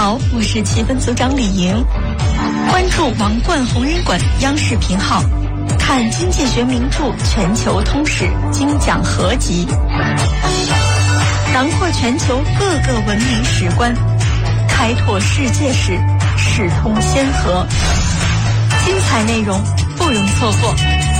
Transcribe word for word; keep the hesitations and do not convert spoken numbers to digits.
好，我是气氛组长李莹，关注王冠红人馆央视频号，看经济学名著全球通史精讲合集，囊括全球各个文明史观，开拓世界史，视通先河，精彩内容不容错过。